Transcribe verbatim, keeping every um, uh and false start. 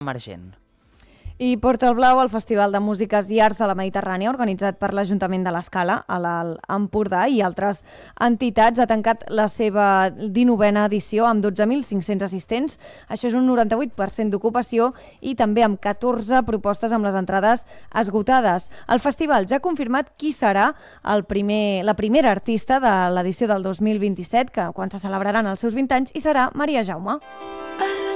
emergent. I Porta el Blau, el Festival de Músiques i Arts de la Mediterrània, organitzat per l'Ajuntament de l'Escala, a l'Alt Empordà i altres entitats, ha tancat la seva dinovena edició amb dotze mil cinc-cents assistents. Això és un noranta-vuit per cent d'ocupació i també amb catorze propostes amb les entrades esgotades. El festival ja ha confirmat qui serà el primer, la primera artista de l'edició del dos mil vint-i-set, que quan se celebraran els seus vint anys, i serà Maria Jaume.